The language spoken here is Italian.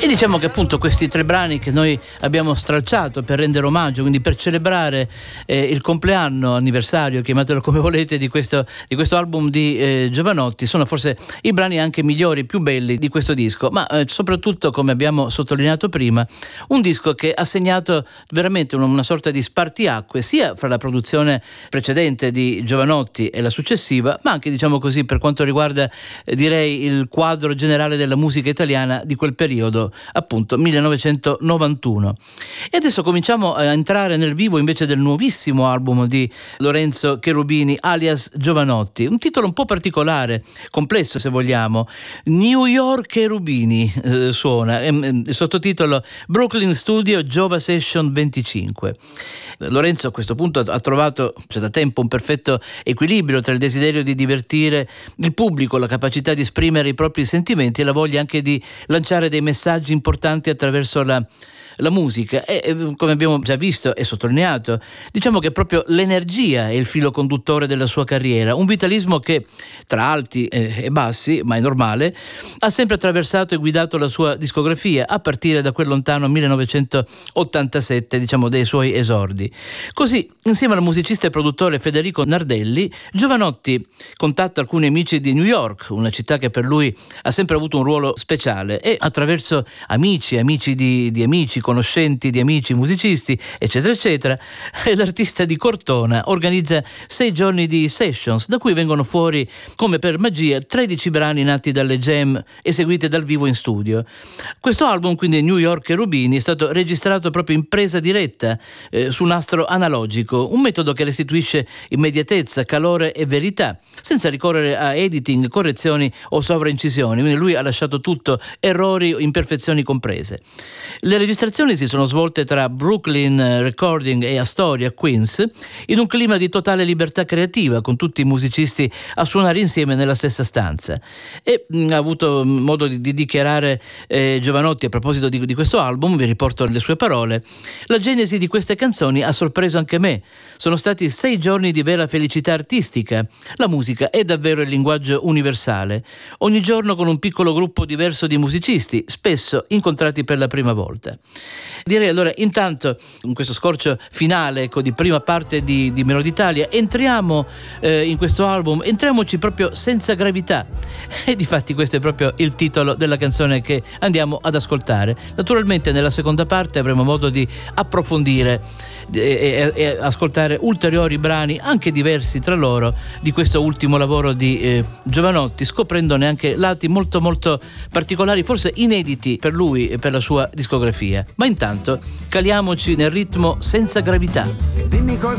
E diciamo che appunto questi 3 brani che noi abbiamo stralciato per rendere omaggio, quindi per celebrare il compleanno, anniversario, chiamatelo come volete, di questo album di Jovanotti, sono forse i brani anche migliori, più belli di questo disco, ma soprattutto, come abbiamo sottolineato prima, un disco che ha segnato veramente una sorta di spartiacque sia fra la produzione precedente di Jovanotti e la successiva, ma anche, diciamo così, per quanto riguarda direi il quadro generale della musica italiana di quel periodo, appunto 1991. E adesso cominciamo a entrare nel vivo invece del nuovissimo album di Lorenzo Cherubini alias Jovanotti, un titolo un po' particolare, complesso se vogliamo. New York Cherubini suona, il sottotitolo Brooklyn Studio Jova Session 25. Lorenzo a questo punto ha trovato da tempo un perfetto equilibrio tra il desiderio di divertire il pubblico, la capacità di esprimere i propri sentimenti e la voglia anche di lanciare dei messaggi importanti attraverso la musica. E come abbiamo già visto e sottolineato, diciamo che proprio l'energia è il filo conduttore della sua carriera, un vitalismo che tra alti e bassi, ma è normale, ha sempre attraversato e guidato la sua discografia a partire da quel lontano 1987, diciamo dei suoi esordi. Così, insieme al musicista e produttore Federico Nardelli, Jovanotti contatta alcuni amici di New York, una città che per lui ha sempre avuto un ruolo speciale, e attraverso amici di amici, conoscenti di amici musicisti, eccetera eccetera, l'artista di Cortona organizza 6 giorni di sessions, da cui vengono fuori come per magia 13 brani nati dalle jam eseguite dal vivo in studio. Questo album, quindi New York Cherubini, è stato registrato proprio in presa diretta su nastro analogico, un metodo che restituisce immediatezza, calore e verità, senza ricorrere a editing, correzioni o sovraincisioni. Quindi lui ha lasciato tutto, errori o imperfezioni comprese. Le registrazioni si sono svolte tra Brooklyn Recording e Astoria, Queens, in un clima di totale libertà creativa, con tutti i musicisti a suonare insieme nella stessa stanza. E ha avuto modo di dichiarare Jovanotti a proposito di questo album, vi riporto le sue parole: la genesi di queste canzoni ha sorpreso anche me. Sono stati 6 giorni di vera felicità artistica. La musica è davvero il linguaggio universale. Ogni giorno con un piccolo gruppo diverso di musicisti, spesso incontrati per la prima volta. Direi allora, intanto, in questo scorcio finale, ecco, di prima parte di Melody Italia, entriamo in questo album, entriamoci proprio senza gravità. E difatti questo è proprio il titolo della canzone che andiamo ad ascoltare. Naturalmente nella seconda parte avremo modo di approfondire e ascoltare ulteriori brani, anche diversi tra loro, di questo ultimo lavoro di Jovanotti, scoprendone anche lati molto molto particolari, forse inediti per lui e per la sua discografia. Ma intanto caliamoci nel ritmo senza gravità.